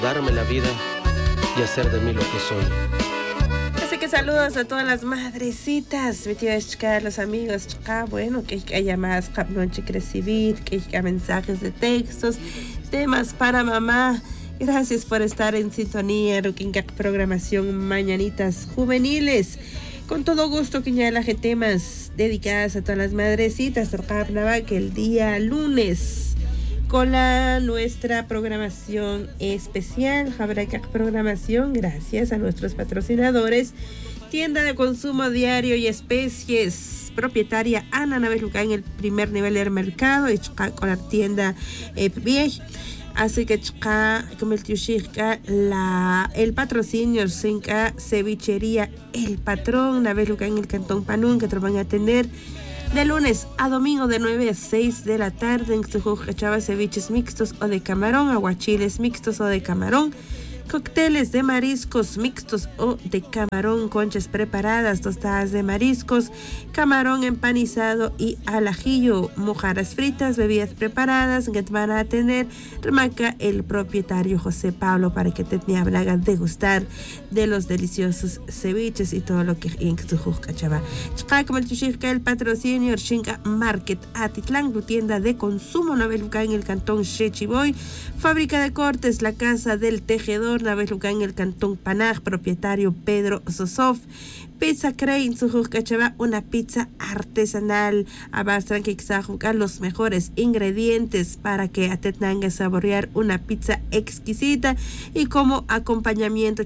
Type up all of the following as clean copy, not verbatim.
darme la vida y hacer de mí lo que soy. Así que saludos a todas las madrecitas, mi tío Echka, los amigos Echka, bueno, que hay llamadas, noche que recibir, que hay mensajes de textos, temas para mamá. Gracias por estar en sintonía, Rukinka programación Mañanitas Juveniles. Con todo gusto que ya la temas dedicadas a todas las madrecitas, que el día lunes con nuestra programación especial, habrá programación gracias a nuestros patrocinadores, tienda de consumo diario y especies, propietaria Ana Naves Luca en el primer nivel del mercado, con la tienda vieja. Así que como el tiushika, el patrocinio Sinca Cevichería El Patrón, Naves Luca en el Cantón Panún, que te van a atender de lunes a domingo de 9 a 6 de la tarde en Xujujachava, ceviches mixtos o de camarón, aguachiles mixtos o de camarón, cócteles de mariscos mixtos o de camarón, conchas preparadas, tostadas de mariscos, camarón empanizado y al ajillo, mojarras fritas, bebidas preparadas que te van a tener, remarca el propietario José Pablo, para que te hagan degustar de los deliciosos ceviches y todo lo que en Xujujachava. Como el tushirka, el patrocinio Shinka Market Atitlán, tu tienda de consumo, una vez en el cantón Chechiboy, fábrica de cortes, la casa del tejedor, una vez en el cantón Panaj, propietario Pedro Sosov. Pizza Crane, una pizza artesanal, abastran que exajugar los mejores ingredientes para que atetnanga saborear una pizza exquisita, y como acompañamiento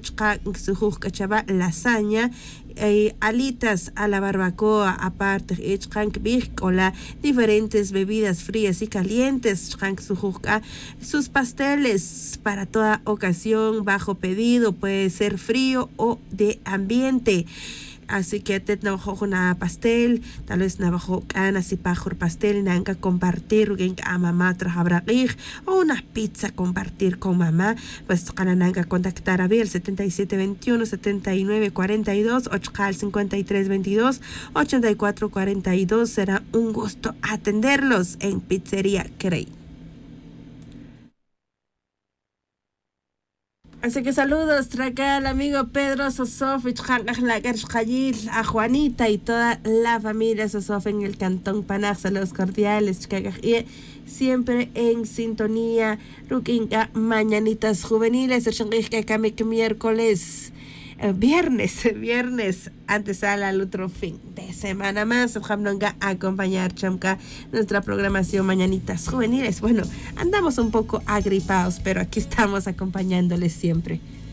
lasaña, alitas a la barbacoa, aparte con diferentes bebidas frías y calientes, sus pasteles para toda ocasión, bajo pedido, puede ser frío o de ambiente. Así que te trabajo una pastel, tal vez trabajo canas y pajor pastel, nanga compartir a mamá trabajar o una pizza compartir con mamá, pues nanga contactar a el 7721 7942 8 5322 8442. Será un gusto atenderlos en Pizzería Crey. Así que saludos, traca al amigo Pedro Sosofich, a Juanita y toda la familia Sosof en el Cantón Panaj. Saludos cordiales, y siempre en sintonía, Rukinka Mañanitas Juveniles, miércoles. Viernes antesala al otro fin de semana más. Vamos a acompañar chamka nuestra programación Mañanitas Juveniles. Bueno, andamos un poco agripados, pero aquí estamos acompañándoles siempre.